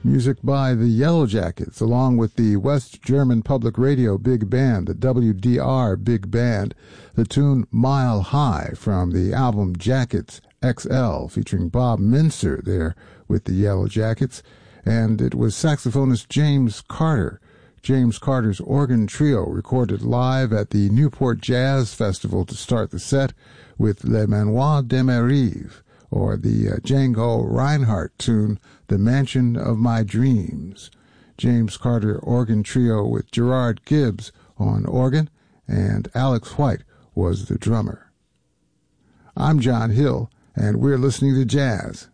Music by the Yellow Jackets, along with the West German Public Radio Big Band, the WDR Big Band, the tune Mile High from the album Jackets XL, featuring Bob Minster there with the Yellow Jackets. And it was saxophonist James Carter. James Carter's organ trio recorded live at the Newport Jazz Festival to start the set with Le Manoir de Mérive, or the Django Reinhardt tune, The Mansion of My Dreams. James Carter organ trio with Gerard Gibbs on organ, and Alex White was the drummer. I'm John Hill, and we're listening to jazz.